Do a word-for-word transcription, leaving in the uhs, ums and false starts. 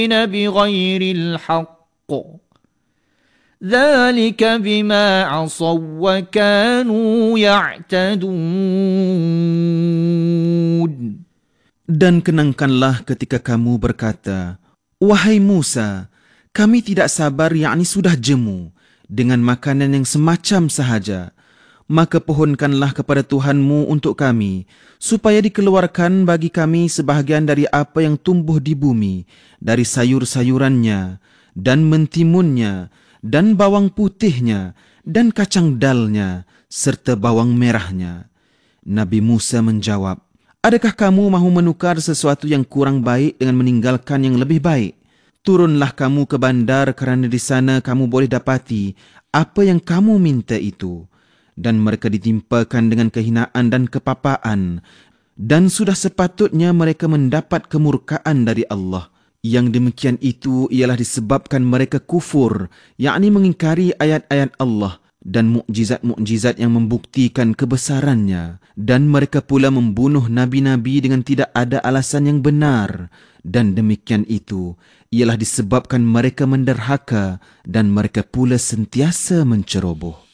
بغير الحق ذلك بما عصوا وكانوا يعتدون. Dan kenangkanlah ketika kamu berkata, wahai Musa, kami tidak sabar, yakni sudah jemu, dengan makanan yang semacam sahaja. Maka pohonkanlah kepada Tuhanmu untuk kami, supaya dikeluarkan bagi kami sebahagian dari apa yang tumbuh di bumi, dari sayur-sayurannya, dan mentimunnya, dan bawang putihnya, dan kacang dalnya, serta bawang merahnya. Nabi Musa menjawab, adakah kamu mahu menukar sesuatu yang kurang baik dengan meninggalkan yang lebih baik? Turunlah kamu ke bandar, kerana di sana kamu boleh dapati apa yang kamu minta itu. Dan mereka ditimpakan dengan kehinaan dan kepapaan, dan sudah sepatutnya mereka mendapat kemurkaan dari Allah. Yang demikian itu ialah disebabkan mereka kufur, yakni mengingkari ayat-ayat Allah dan mukjizat-mukjizat yang membuktikan kebesarannya. Dan mereka pula membunuh nabi-nabi dengan tidak ada alasan yang benar. Dan demikian itu ialah disebabkan mereka menderhaka dan mereka pula sentiasa menceroboh.